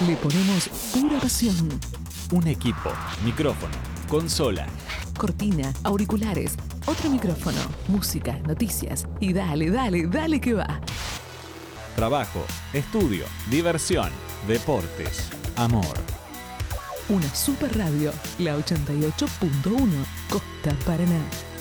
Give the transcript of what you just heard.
Le ponemos pura pasión. Un equipo, micrófono, consola, Cortina, auriculares, otro micrófono, música, noticias y dale, dale, dale que va. trabajo, estudio, diversión, deportes, amor. Una super radio, la 88.1, Costa Paraná.